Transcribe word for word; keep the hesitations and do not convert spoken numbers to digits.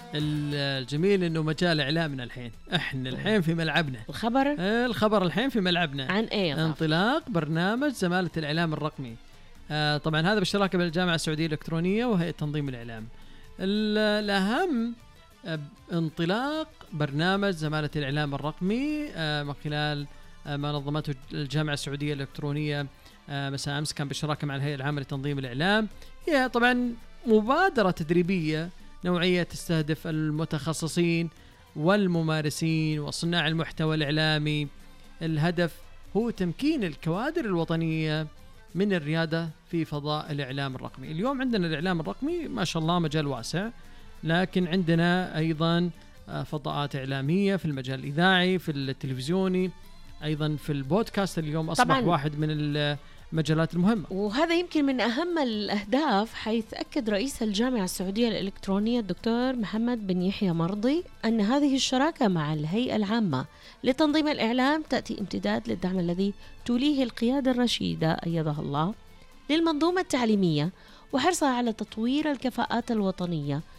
الجميل إنه مجال إعلامنا الحين، إحنا الحين في ملعبنا. الخبر آه الخبر الحين في ملعبنا. عن إيه؟ انطلاق برنامج زمالة الإعلام الرقمي. آه طبعا هذا بالشراكة بين الجامعة السعودية الإلكترونية وهيئة تنظيم الإعلام. الأهم آه انطلاق برنامج زمالة الإعلام الرقمي آه من خلال آه ما نظمته الجامعة السعودية الإلكترونية آه مساء أمس، كان بالشراكة مع الهيئة العامة لتنظيم الإعلام. هي طبعا مبادرة تدريبية نوعية تستهدف المتخصصين والممارسين وصناع المحتوى الإعلامي. الهدف هو تمكين الكوادر الوطنية من الريادة في فضاء الإعلام الرقمي. اليوم عندنا الإعلام الرقمي ما شاء الله مجال واسع، لكن عندنا أيضا فضاءات إعلامية في المجال الإذاعي، في التلفزيوني، أيضا في البودكاست اليوم أصبح طبعاً واحد من المجالات المهمة. وهذا يمكن من أهم الأهداف، حيث أكد رئيس الجامعة السعودية الإلكترونية الدكتور محمد بن يحيى مرضي أن هذه الشراكة مع الهيئة العامة لتنظيم الإعلام تأتي امتداد للدعم الذي توليه القيادة الرشيدة أيدها الله للمنظومة التعليمية، وحرصها على تطوير الكفاءات الوطنية